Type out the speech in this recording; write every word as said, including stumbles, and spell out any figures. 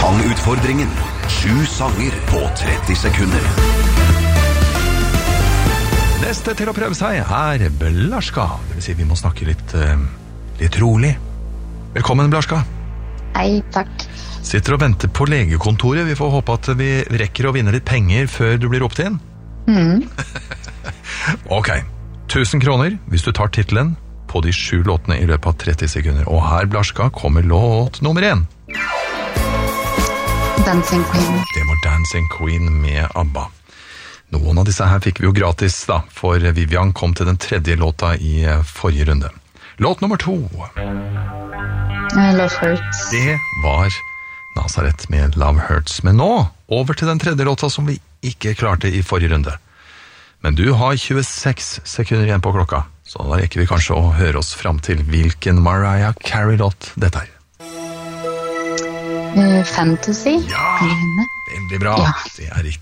Sangutfordringen. Sju sanger på tretti sekunder. Neste til å prøve seg er Blaska. Det vil si vi må snakke litt, uh, litt rolig. Velkommen, Blaska. Hei, takk. Sitter og venter på legekontoret. Vi får håpe at vi rekker å vinne litt penger før du blir ropt inn. Mm. Ok, tusen kroner hvis du tar titelen på de sju låtene i løpet av tretti sekunder. Og her, Blaska, kommer låt nummer én. Dancing Queen. Det var Dancing Queen med ABBA. Noen av disse her fikk vi jo gratis da, for Vivian kom til den tredje låta i forrige runde. Låt nummer to. Love Hurts. Det var Nazareth med Love Hurts. Men nå, over til den tredje låta som vi ikke klarte i forrige runde. Men du har tjueseks sekunder igjen på klokka, så da rekker vi kanskje å høre oss frem til hvilken Mariah Carey-låt dette er. Uh, fantasy. Ja, veldig bra. Ja. Det er riktig.